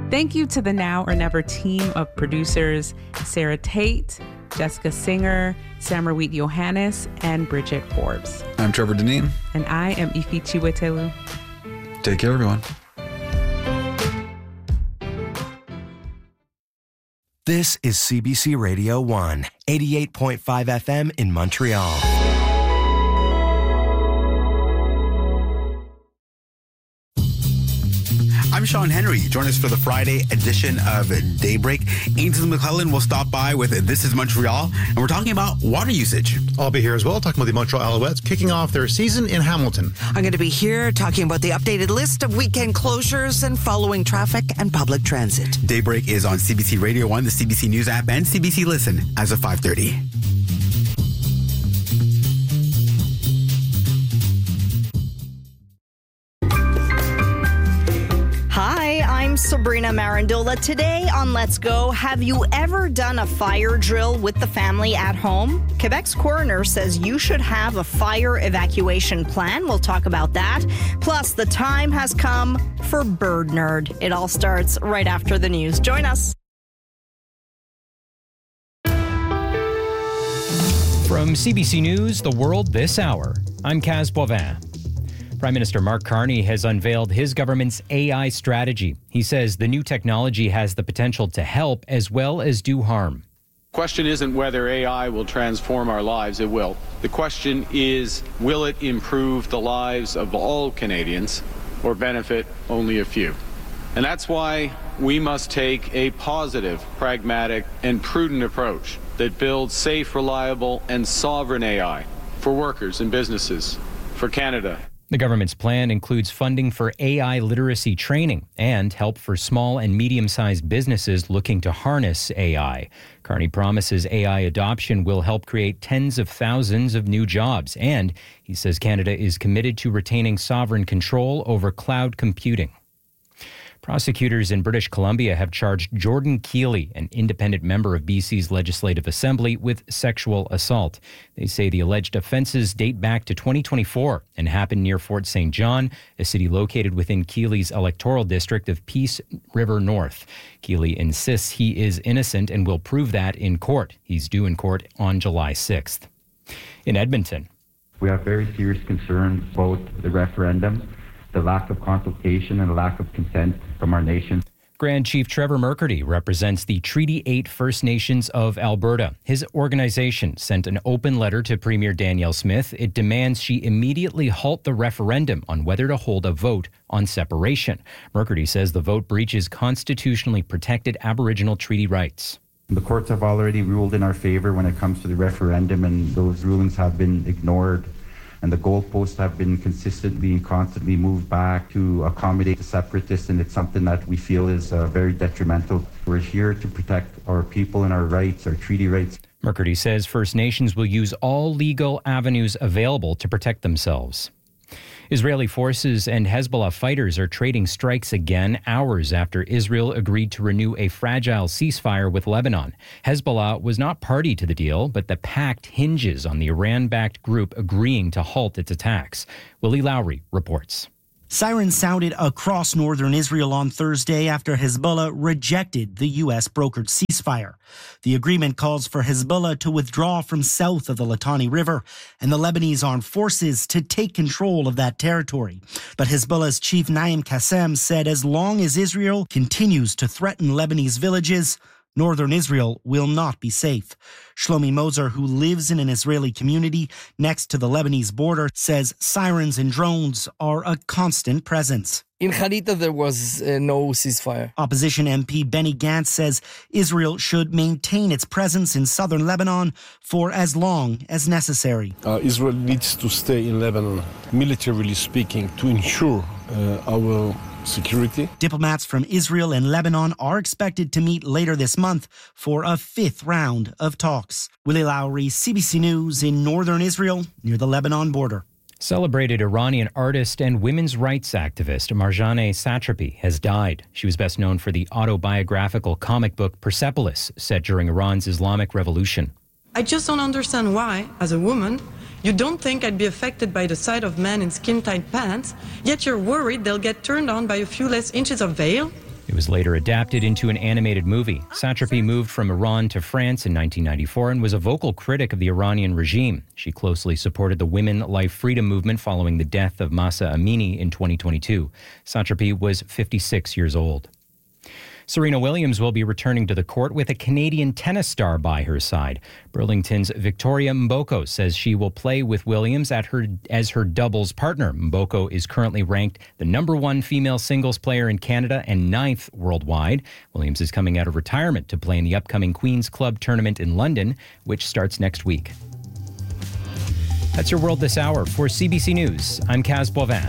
Thank you to the Now or Never team of producers, Sarah Tate, Jessica Singer, Samarweet Johannes, and Bridget Forbes. I'm Trevor Deneen. And I am Ifi Chiwetelu. Take care, everyone. This is CBC Radio 1, 88.5 FM in Montreal. I'm Sean Henry. Join us for the Friday edition of Daybreak. Ainsley McClellan will stop by with This is Montreal, and we're talking about water usage. I'll be here as well, talking about the Montreal Alouettes kicking off their season in Hamilton. I'm going to be here talking about the updated list of weekend closures and following traffic and public transit. Daybreak is on CBC Radio 1, the CBC News app, and CBC Listen as of 5:30. Hi, I'm Sabrina Marandola. Today on Let's Go, have you ever done a fire drill with the family at home? Quebec's coroner says you should have a fire evacuation plan. We'll talk about that. Plus, the time has come for Bird Nerd. It all starts right after the news. Join us. From CBC News, The World This Hour, I'm Kaz Boivin. Prime Minister Mark Carney has unveiled his government's AI strategy. He says the new technology has the potential to help as well as do harm. The question isn't whether AI will transform our lives. It will. The question is, will it improve the lives of all Canadians or benefit only a few? And that's why we must take a positive, pragmatic, and prudent approach that builds safe, reliable, and sovereign AI for workers and businesses, for Canada. The government's plan includes funding for AI literacy training and help for small and medium-sized businesses looking to harness AI. Carney promises AI adoption will help create tens of thousands of new jobs, and he says Canada is committed to retaining sovereign control over cloud computing. Prosecutors in British Columbia have charged Jordan Keeley, an independent member of BC's Legislative Assembly, with sexual assault. They say the alleged offenses date back to 2024 and happened near Fort St. John, a city located within Keeley's electoral district of Peace River North. Keeley insists he is innocent and will prove that in court. He's due in court on July 6th. In Edmonton, we have very serious concerns about the referendum, the lack of consultation and the lack of consent from our nation. Grand Chief Trevor Mercurdy represents the Treaty 8 First Nations of Alberta. His organization sent an open letter to Premier Danielle Smith. It demands she immediately halt the referendum on whether to hold a vote on separation. Mercurdy says the vote breaches constitutionally protected Aboriginal treaty rights. The courts have already ruled in our favor when it comes to the referendum, and those rulings have been ignored. And the goalposts have been consistently and constantly moved back to accommodate the separatists, and it's something that we feel is very detrimental. We're here to protect our people and our rights, our treaty rights. Mercurdy says First Nations will use all legal avenues available to protect themselves. Israeli forces and Hezbollah fighters are trading strikes again hours after Israel agreed to renew a fragile ceasefire with Lebanon. Hezbollah was not party to the deal, but the pact hinges on the Iran-backed group agreeing to halt its attacks. Willie Lowry reports. Sirens sounded across northern Israel on Thursday after Hezbollah rejected the U.S. brokered ceasefire. The agreement calls for Hezbollah to withdraw from south of the Litani River and the Lebanese armed forces to take control of that territory. But Hezbollah's chief Naim Qassem said as long as Israel continues to threaten Lebanese villages, northern Israel will not be safe. Shlomi Moser, who lives in an Israeli community next to the Lebanese border, says sirens and drones are a constant presence. In Harita, there was no ceasefire. Opposition MP Benny Gantz says Israel should maintain its presence in southern Lebanon for as long as necessary. Israel needs to stay in Lebanon, militarily speaking, to ensure our security. Diplomats from Israel and Lebanon are expected to meet later this month for a fifth round of talks. Willie Lowry, CBC News in northern Israel near the Lebanon border. Celebrated Iranian artist and women's rights activist Marjane Satrapi has died. She was best known for the autobiographical comic book Persepolis, set during Iran's Islamic Revolution. I just don't understand why, as a woman, you don't think I'd be affected by the sight of men in skin-tight pants, yet you're worried they'll get turned on by a few less inches of veil? It was later adapted into an animated movie. Satrapi moved from Iran to France in 1994 and was a vocal critic of the Iranian regime. She closely supported the Women Life Freedom movement following the death of Mahsa Amini in 2022. Satrapi was 56 years old. Serena Williams will be returning to the court with a Canadian tennis star by her side. Burlington's Victoria Mboko says she will play with Williams as her doubles partner. Mboko is currently ranked the #1 female singles player in Canada and 9th worldwide. Williams is coming out of retirement to play in the upcoming Queen's Club tournament in London, which starts next week. That's your world this hour. For CBC News, I'm Kaz Boivin.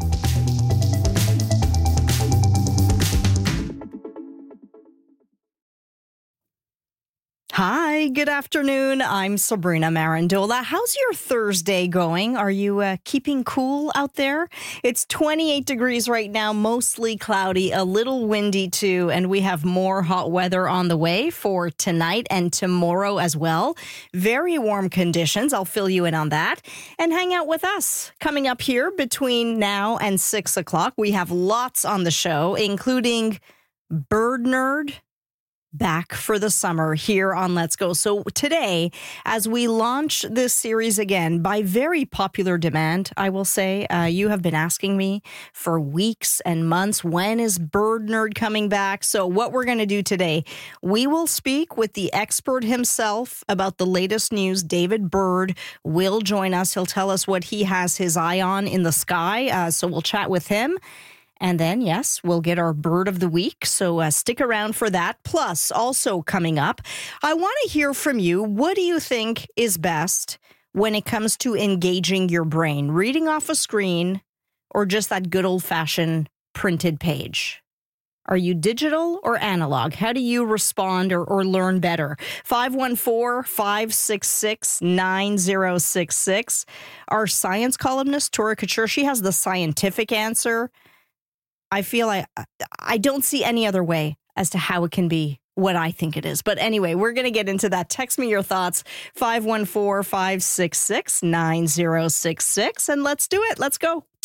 Hi, good afternoon. I'm Sabrina Marandola. How's your Thursday going? Are you keeping cool out there? It's 28 degrees right now, mostly cloudy, a little windy too, and we have more hot weather on the way for tonight and tomorrow as well. Very warm conditions. I'll fill you in on that. And hang out with us. Coming up here between now and 6 o'clock, we have lots on the show, including Bird Nerd, back for the summer here on Let's Go. So today, as we launch this series again, by very popular demand, I will say, you have been asking me for weeks and months, when is Bird Nerd coming back? So what we're going to do today, we will speak with the expert himself about the latest news. David Bird will join us. He'll tell us what he has his eye on in the sky. So we'll chat with him. And then, yes, we'll get our Bird of the Week, so stick around for that. Plus, also coming up, I want to hear from you. What do you think is best when it comes to engaging your brain? Reading off a screen or just that good old-fashioned printed page? Are you digital or analog? How do you respond or learn better? 514-566-9066. Our science columnist, Tora Couture, she has the scientific answer. I feel I don't see any other way as to how it can be what I think it is. But anyway, we're going to get into that. Text me your thoughts, 514-566-9066, and let's do it. Let's go.